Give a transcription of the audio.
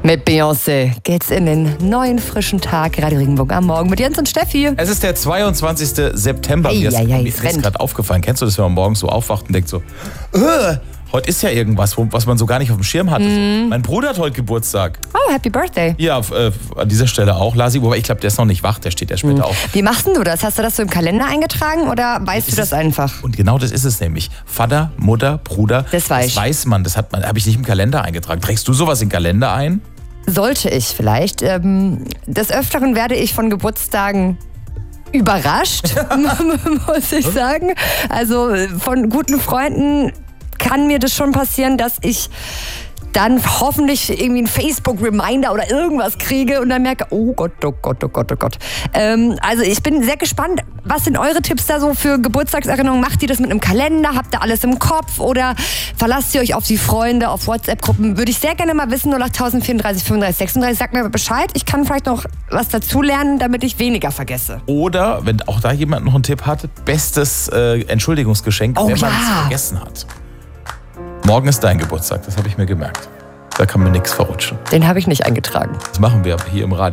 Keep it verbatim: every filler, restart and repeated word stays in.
Mit Beyoncé geht's in den neuen frischen Tag. Radio Regenbogen am Morgen mit Jens und Steffi. Es ist der zweiundzwanzigste September. Hey, mir ist, hey, hey, mir ist gerade aufgefallen. Kennst du das, wenn man morgens so aufwacht und denkt so, äh, heute ist ja irgendwas, wo, was man so gar nicht auf dem Schirm hatte. Mm. So. Mein Bruder hat heute Geburtstag. Oh, Happy Birthday. Ja, äh, an dieser Stelle auch, Lasi. Wobei ich glaube, der ist noch nicht wach, der steht ja später mm. auf. Wie machst denn du das? Hast du das so im Kalender eingetragen oder weißt das du das einfach? Und genau das ist es nämlich. Vater, Mutter, Bruder. Das weiß, das weiß man. Das hat man, habe ich nicht im Kalender eingetragen. Trägst du sowas in den Kalender ein? Sollte ich vielleicht. Ähm, des Öfteren werde ich von Geburtstagen überrascht, muss ich sagen. Also von guten Freunden kann mir das schon passieren, dass ich dann hoffentlich irgendwie einen Facebook-Reminder oder irgendwas kriege und dann merke, oh Gott, oh Gott, oh Gott, oh Gott. Ähm, also ich bin sehr gespannt, was sind eure Tipps da so für Geburtstagserinnerungen? Macht ihr das mit einem Kalender? Habt ihr alles im Kopf? Oder verlasst ihr euch auf die Freunde, auf WhatsApp-Gruppen? Würde ich sehr gerne mal wissen, null acht vierunddreißig fünfunddreißig sechsunddreißig. Sagt mir Bescheid. Ich kann vielleicht noch was dazulernen, damit ich weniger vergesse. Oder, wenn auch da jemand noch einen Tipp hat, bestes äh, Entschuldigungsgeschenk, oh, wenn man ja. es vergessen hat. Morgen ist dein Geburtstag, das habe ich mir gemerkt. Da kann mir nichts verrutschen. Den habe ich nicht eingetragen. Das machen wir aber hier im Radio.